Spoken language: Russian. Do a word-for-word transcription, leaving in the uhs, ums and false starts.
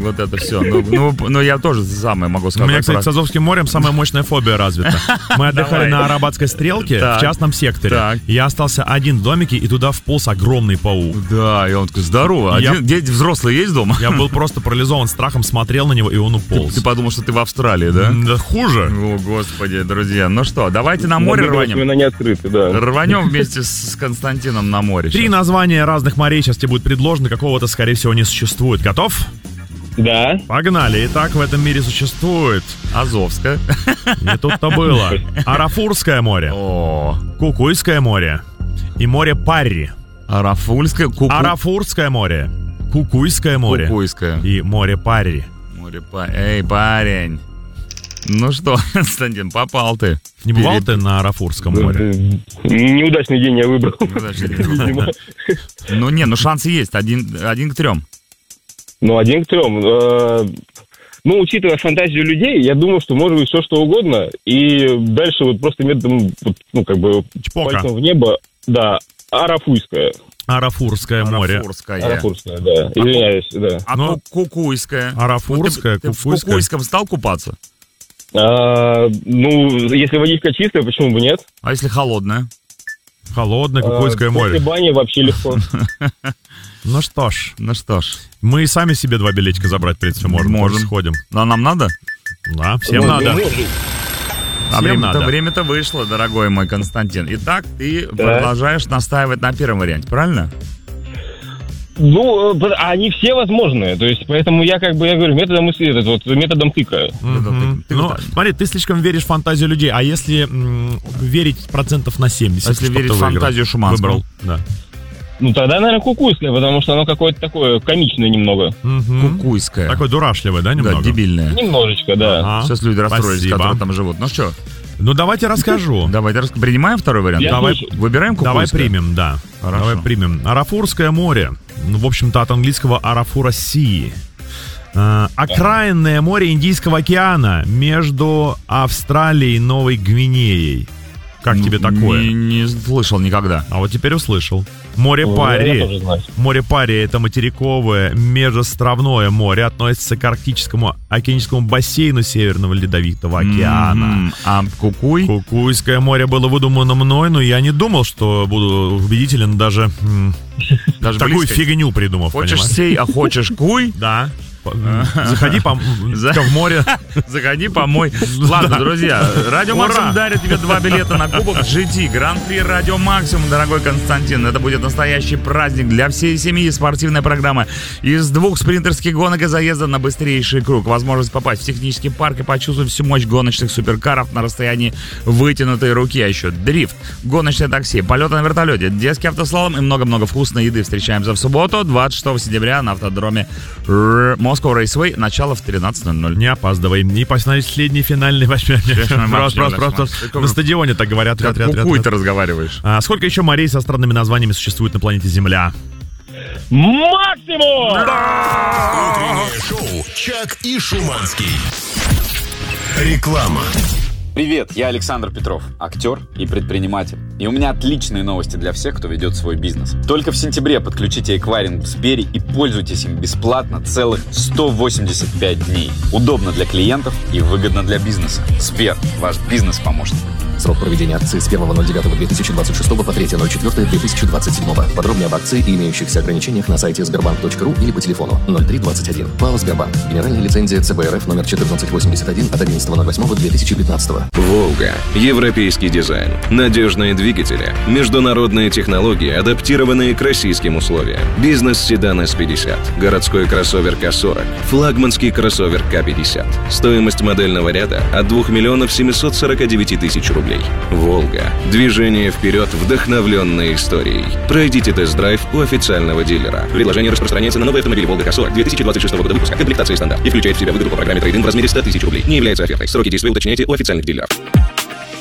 вот это все. Ну, ну, ну я тоже самое могу сказать. У меня, кстати, с Азовским морем самая мощная фобия развита. Мы отдыхали на Арабатской стрелке в частном секторе. Я остался один в домике, и туда вполз огромный паук. Да, и он такой, здорово. Дети взрослые есть дома? Я был просто парализован страхом, смотрел на него, и он уполз. Ты подумал, что ты в Австралии, да? Да хуже. О, господи, друзья. Ну что, давайте на море рванем. Не открыты, да. Рванем вместе с Константином на море. Три названия разных морей сейчас тебе будет предложено, какого-то, скорее всего, не существует. Готов? Да. Погнали. Итак, в этом мире существует Азовское. Не тут-то было. Арафурское море. О. Кукуйское море. И море Парри. Арафульское. Куку... Арафурское море. Кукуйское море. Кукуйское. И море Парри. Море Парри. Эй, парень. Ну что, Константин, попал ты. Не бывал Перед... ты на Арафурском море? Неудачный день я выбрал. Неудачный день. Ну не, ну шансы есть. Один, один к трем. Ну, один к трем. Ну, учитывая фантазию людей, я думаю, что может быть все что угодно. И дальше вот просто методом, ну, как бы, Чпока. Пальцем в небо. Да, Арафуйское. Арафурское море. Арафурское. Арафурское, да. Извиняюсь, да. А ну, Кукуйское. Арафурское, вот ты, Кукуйское. Ты в Кукуйском стал купаться? А, ну, если водичка чистая, почему бы нет? А если холодная? Холодное Кукуйское а, море. После бани вообще легко. Ну что ж. Ну что ж. Мы и сами себе два билетика забрать, в принципе, можем. Можем. Сходим. Но нам надо? Да, всем ну, надо. А время-то, время-то вышло, дорогой мой Константин. Итак, ты да. продолжаешь настаивать на первом варианте, правильно? Ну, они все возможные, то есть, поэтому я как бы, я говорю, методом, этот, вот, методом тыка. Mm-hmm. Ты, ну, смотри, ты слишком веришь в фантазию людей, а если м- верить процентов на семьдесят? А если верить в фантазию Шуманского? Выбрал, да. Ну, тогда, наверное, Кукуйское, потому что оно какое-то такое комичное немного. Mm-hmm. Кукуйское. Такое дурашливое, да, немного? Да, дебильное. Немножечко, да. Ага. Сейчас люди расстроились, Спасибо. которые там живут. Ну что? Ну, давайте расскажу. Давайте рас... принимаем второй вариант? Я Давай слушаю. Выбираем Кукуйское? Давай примем, да. Хорошо. Давай примем. Арафурское море. Ну, в общем-то, от английского Арафура Си. А, окраинное море Индийского океана между Австралией и Новой Гвинеей. Как ну, тебе такое? Не, не слышал никогда. А вот теперь услышал. Море ну, Парри. Море Парри — это материковое межостровное море, относится к арктическому океаническому бассейну Северного Ледовитого океана. Mm-hmm. А Кукуй? Кукуйское море было выдумано мной, но я не думал, что буду убедителен даже, даже такую близко. Фигню придумав. Хочешь понимаешь? сей, а хочешь куй? Да. Заходи по... в море. Заходи помой. Ладно, да. Друзья, Радио Максимум дарит тебе два билета на кубок джи ти Гран-при Радио Максимум, дорогой Константин. Это будет настоящий праздник для всей семьи. Спортивная программа из двух спринтерских гонок и заезда на быстрейший круг. Возможность попасть в технический парк и почувствовать всю мощь гоночных суперкаров на расстоянии вытянутой руки. А еще дрифт, гоночное такси, полеты на вертолете, детский автослалом и много-много вкусной еды. Встречаемся в субботу, двадцать шестого сентября на автодроме Москва Рейсвей, начало в тринадцать ноль ноль. Не опаздывай. Не последний финальный восьмой. Просто, просто, просто на стадионе так говорят. Как кукуй ты разговариваешь. А сколько еще морей со странными названиями существует на планете Земля? Максимум! Утреннее шоу «Чак и Шуманский». Реклама. Привет, я Александр Петров, актер и предприниматель. И у меня отличные новости для всех, кто ведет свой бизнес. Только в сентябре подключите эквайринг в Сбере и пользуйтесь им бесплатно целых сто восемьдесят пять дней. Удобно для клиентов и выгодно для бизнеса. Сбер, ваш бизнес-помощник. Срок проведения акции с первого ноль девятого две тысячи двадцать шестого по третьего ноль четвёртого две тысячи двадцать седьмого. Подробнее об акции и имеющихся ограничениях на сайте сбербанк точка ру или по телефону ноль три двадцать один. ПАО «Сбербанк». Генеральная лицензия ЦБ РФ номер четырнадцать восемьдесят один от одиннадцатого ноль восьмого две тысячи пятнадцатого. «Волга». Европейский дизайн. Надежные двигатели. Международные технологии, адаптированные к российским условиям. Бизнес-седан эс пятьдесят. Городской кроссовер ка сорок. Флагманский кроссовер ка пятьдесят. Стоимость модельного ряда от двух миллионов семьсот сорок девять тысяч рублей. «Волга». Движение вперед, вдохновленной историей. Пройдите тест-драйв у официального дилера. Предложение распространяется на новые автомобили «Волга ка сорок» две тысячи двадцать шестого года выпуска. Комплектация стандарт. И включает в себя выгоду по программе трейд-ин в размере сто тысяч рублей. Не является офертой. Сроки действия уточняйте у официальных дилеров.